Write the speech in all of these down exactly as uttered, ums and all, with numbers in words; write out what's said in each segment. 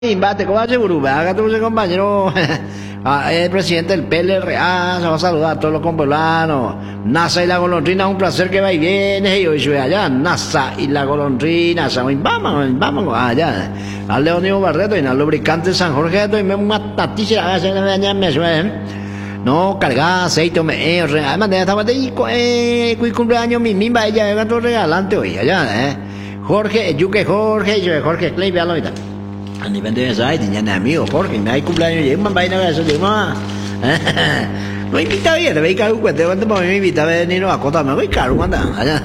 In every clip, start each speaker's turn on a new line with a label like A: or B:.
A: Bate, ¿cómo hace Uruguay? Acá tu compañero, ah, el presidente del P L R A, se va a saludar a todos los compolanos. NASA y la golondrina, un placer que va y viene. Y hoy soy allá, NASA y la golondrina, vamos, vamos allá. Al Leónido Barreto y al lubricante San Jorge, y me mata, tícera, me suena. No, cargada, aceite, me, eh, además de esta parte, y eh, cumpleaños, mi mimba, ella, venga todo regalante hoy, allá, eh. Jorge, Yuque Jorge, yo, Jorge Clay, veanlo ahorita. A nivel de esa, tenía un amigo, Jorge, me hay cumpleaños, y man, vaina de eso, digo, no, no invita bien, te veis caro un cuento, cuando me invita a venir a Cota, me voy caro, cuando, allá.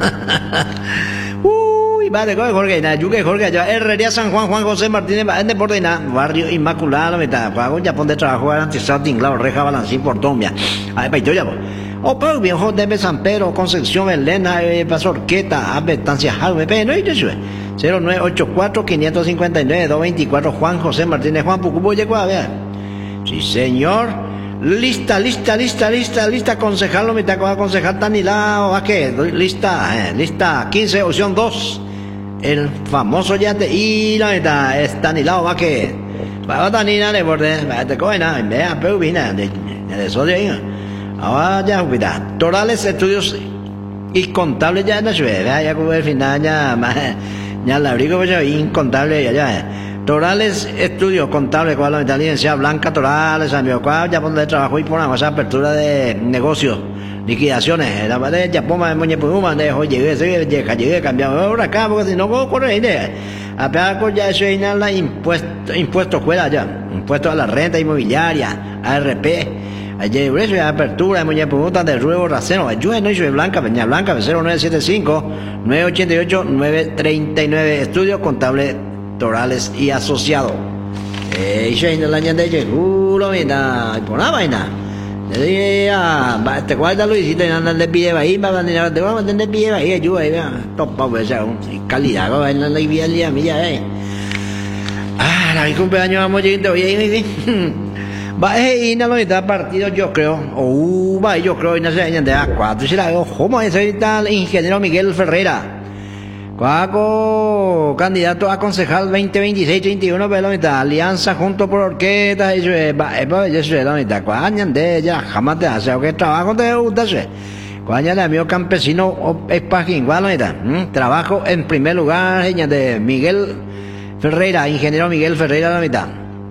A: Uy, vale, Jorge, na, Yuque Jorge, allá, Herrería San Juan, Juan José Martínez, en Deporte, na, Barrio Inmaculado, me está, pago un Japón de trabajo, garantizado, tinglado, reja, balancín, portón, ya, ahí, pa' ya, pues. O pero viejo de San Pedro, Concepción, Elena, eh, Pasorqueta, Abetancia, Jaume, pero no, eso es. cero nueve ocho cuatro, cinco cinco nueve, dos dos cuatro, Juan José Martínez, Juan Pucubo, llegó a ver. Sí, señor. Lista, lista, lista, lista, lista, concejal, no me está con concejal Tanilao, ¿a qué? Lista, eh, lista, quince, opción dos. El famoso yate, y la neta, es Tanilao, ¿a qué? Va a Tanina, le borde, va a te coger, vea, pero vina, de eso de ahí. Ahora ya, cuidado. Torales Estudios y Contables ya en la ciudad, ya como el final, ya, ya la abrigo, pues ya, incontable, ya, ya. Torales Estudios Contables, cual la inteligencia Blanca Torales, amigo, cual ya pone trabajo y por una cosa apertura de negocios, liquidaciones, la madre ya poma de Moñepuma, de hoy llegué, llegué, llegué, cambiamos ahora acá, porque si no, ¿cómo corre idea? A con ya eso es la impuesto, impuestos fuera ya, impuestos a la renta inmobiliaria, A R P. Ayer eso es apertura de muñeca pregunta de Ruego Raceno, ayuda no es Blanca, Peña Blanca, cero nueve siete cinco, nueve ocho ocho, nueve tres nueve, Estudio Contable Torales y Asociado. Eh, yo en el año de Yegulo, mira, por la vaina. Le dije, ah, te guarda Luisito y andan de pie ahí, va a venir, te vamos a tener de pie ahí, ayuda ahí, vea, topa, pues, calidad, va a venir la vida mía, eh. Ah, la mi cumpleaños vamos llegando, oye, va a ir a los partidos, yo creo. O va, yo creo, y no sé, de A cuatro. Si la veo, ¿cómo es ahorita el ingeniero Miguel Ferreira? Cuaco, candidato a concejal veinte veintiséis treinta y uno, pero la alianza junto por orquesta, y va, eso es la mitad. Cuañan de ella, jamás te hace, que trabajo te gusta, cuañan de amigo campesino, es página, igual, la mitad. Trabajo en primer lugar, de Miguel Ferreira, ingeniero Miguel Ferreira, la mitad.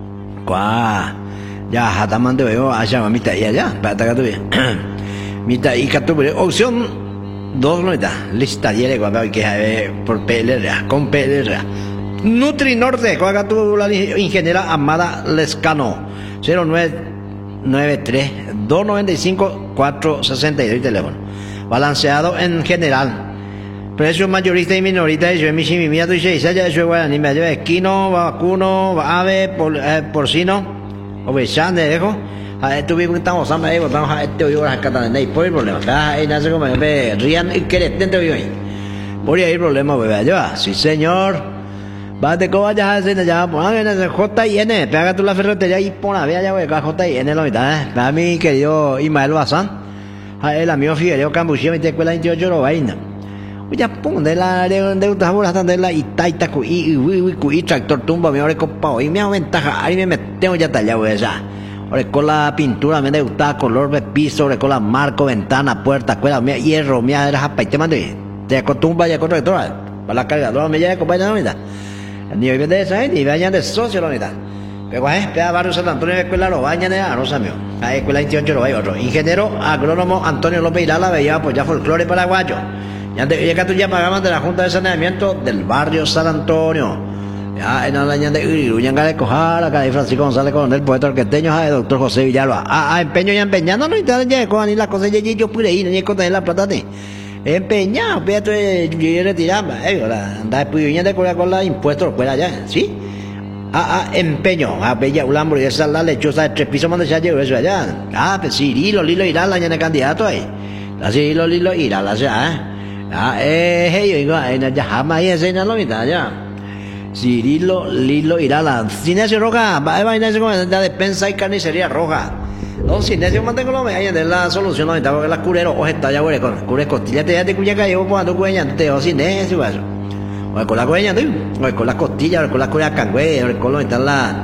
A: Cuá. Ya, hasta mando veo allá, mamita, y allá, para atacar tu vida. Mita, y catubure, opción dos, no está, lista, y cuando hay que por P L R A, con P L R A. Nutri Norte, cuando tu la ingeniera Amada Lescano, cero nueve nueve tres, dos nueve cinco, cuatro seis dos, teléfono. Balanceado en general. Precios mayorista y minorista, yo en mi chimimia, tú dices, ya, yo voy a animar, yo esquino, vacuno, ave, por, eh, porcino. O besan de dejo, a esto vivo estamos a ahí, vamos a este hoy a catar de ahí, por el problema, ahí nace como me rían y que dentro de hoy. Por ahí el problema, bebé, ya, sí señor. Bate cómo vayas a hacer ya, pues J I N, pega tú la ferretería y pon la vea ya, güey, J I N la mitad, eh. A mi querido Ismael Bazán, a el amigo Figueroa Cambuchía, mi escuela veintiocho lo vaina. Ya pon de la de de utas de la itaita cu y y tractor tumba me ahora copa y me ventaja ahí me metemos ya tallado esa ahora con la pintura me gusta color de piso ahora con la marco ventana puerta escuela me hierro me era japaite mande te acostumba ya con tractor para la cargadora me ya compañía no ni hoy de esa ni vayan de socio la mitad que guay pega barrio San Antonio de escuela lo bañan de arroz amigo a escuela veintiocho lo hay otro ingeniero agrónomo Antonio López Irala veía pues ya folclore paraguayo. Ya te ya que tú ya pagabas de la Junta de Saneamiento del barrio San Antonio. Ya en la año de Uriñanga de Cojar, acá de Francisco González Coronel, poeta orquesteño, de doctor José Villalba. Ah, ah, empeño ya empeñando, no, y te ya cojan y las cosas ya yo pude ir, ni con la plata de. Empeñado, fíjate, yo retiraba, eh, anda después de con la impuestos fuera allá, ¿sí? Ah, ah, empeño, ah, bella, un hamburguesa, la lechosa de tres pisos, donde se llegó eso allá. Ah, pues sí, Lilo, Lilo irá la de candidato ahí. Así, Lilo, Lilo irá la ya, eh. Ah, eh, hey, yo digo, ya jamás hay escena lo mitad ya. Cirilo, Lilo, Irala. Cinesio Roja, va a ir a la despensa y carnicería roja. No, Cinesio mantengo lo me de la solución, no, porque las cureros, o está ya, güey, con cures costillas, te ya te cuya cayó cuando cueñan, te o Cinesio, eso. con la cueña, con las costillas, con las costillas cangüe, con lo está la